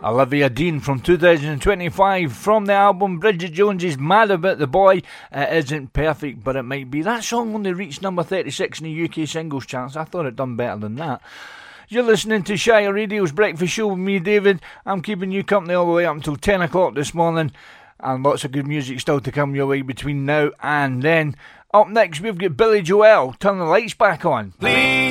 Olivia Dean from 2025 from the album Bridget Jones's Mad About the Boy. It isn't perfect, but it might be. That song only reached number 36 in the UK singles charts. I thought it done better than that. You're listening to Shire Radio's Breakfast Show with me, David. I'm keeping you company all the way up until 10 o'clock this morning, and lots of good music still to come your way between now and then. Up next, we've got Billy Joel, Turn the Lights Back On. Please